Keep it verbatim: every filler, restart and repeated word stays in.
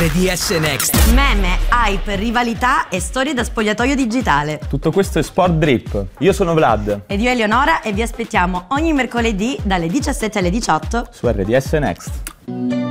R D S Next. Meme, hype, rivalità e storie da spogliatoio digitale. Tutto questo è Sport Drip. Io sono Vlad. Ed io Eleonora e vi aspettiamo ogni mercoledì dalle diciassette alle diciotto su R D S Next.